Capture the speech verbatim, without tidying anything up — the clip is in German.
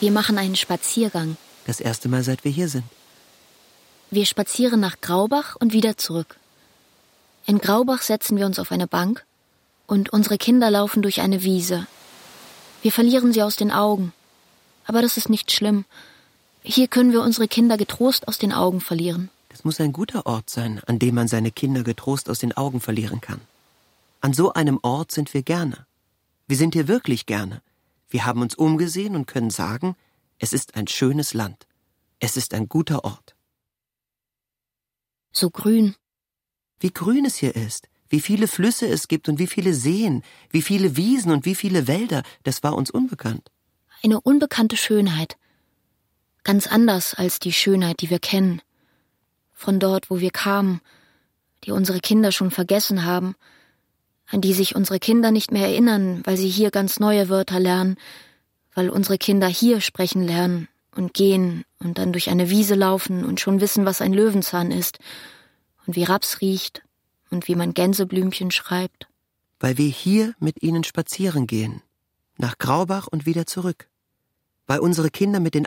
Wir machen einen Spaziergang. Das erste Mal, seit wir hier sind. Wir spazieren nach Graubach und wieder zurück. In Graubach setzen wir uns auf eine Bank und unsere Kinder laufen durch eine Wiese. Wir verlieren sie aus den Augen. Aber das ist nicht schlimm. Hier können wir unsere Kinder getrost aus den Augen verlieren. Das muss ein guter Ort sein, an dem man seine Kinder getrost aus den Augen verlieren kann. An so einem Ort sind wir gerne. Wir sind hier wirklich gerne. Wir haben uns umgesehen und können sagen, es ist ein schönes Land. Es ist ein guter Ort. So grün. Wie grün es hier ist, wie viele Flüsse es gibt und wie viele Seen, wie viele Wiesen und wie viele Wälder, das war uns unbekannt. Eine unbekannte Schönheit. Ganz anders als die Schönheit, die wir kennen. Von dort, wo wir kamen, die unsere Kinder schon vergessen haben, an die sich unsere Kinder nicht mehr erinnern, weil sie hier ganz neue Wörter lernen, weil unsere Kinder hier sprechen lernen und gehen und dann durch eine Wiese laufen und schon wissen, was ein Löwenzahn ist und wie Raps riecht und wie man Gänseblümchen schreibt. Weil wir hier mit ihnen spazieren gehen, nach Graubach und wieder zurück. Weil unsere Kinder mit den